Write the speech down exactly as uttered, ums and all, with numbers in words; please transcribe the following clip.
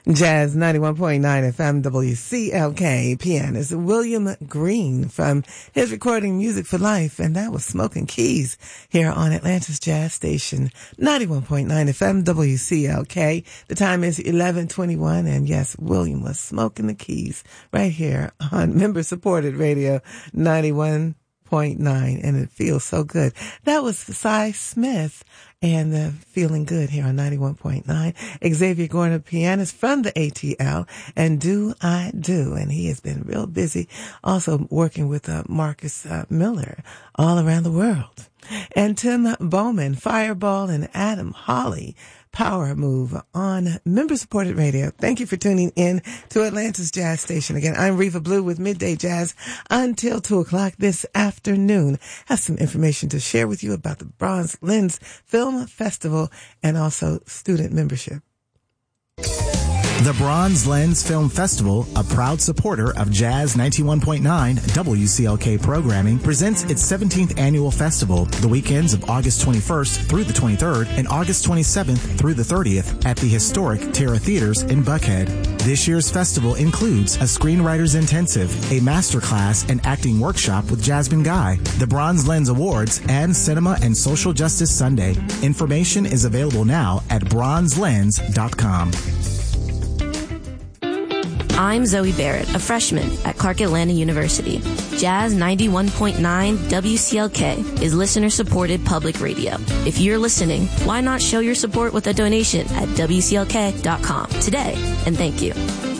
Jazz ninety-one point nine F M W C L K pianist William Green from his recording Music for Life, and that was Smoking Keys here on Atlanta's Jazz Station ninety-one point nine F M W C L K. The time is eleven twenty-one, and yes, William was smoking the keys right here on member-supported radio ninety-one point nine, and it feels so good. That was Cy Smith and uh, Feeling Good here on ninety-one point nine. Xavier Gorner, pianist from the A T L, and Do I Do. And he has been real busy also working with uh, Marcus uh, Miller all around the world. And Tim Bowman, Fireball, and Adam Hawley, Power Move on member-supported radio. Thank you for tuning in to Atlanta's Jazz Station. Again, I'm Reva Blue with Midday Jazz until two o'clock this afternoon. Have some information to share with you about the Bronze Lens Film Festival and also student membership. The Bronze Lens Film Festival, a proud supporter of Jazz ninety-one point nine W C L K programming, presents its seventeenth annual festival the weekends of August twenty-first through the twenty-third and August twenty-seventh through the thirtieth at the historic Terra Theaters in Buckhead. This year's festival includes a screenwriter's intensive, a masterclass and acting workshop with Jasmine Guy, the Bronze Lens Awards, and Cinema and Social Justice Sunday. Information is available now at bronze lens dot com. I'm Zoe Barrett, a freshman at Clark Atlanta University. Jazz ninety-one point nine W C L K is listener-supported public radio. If you're listening, why not show your support with a donation at W C L K dot com today? And thank you.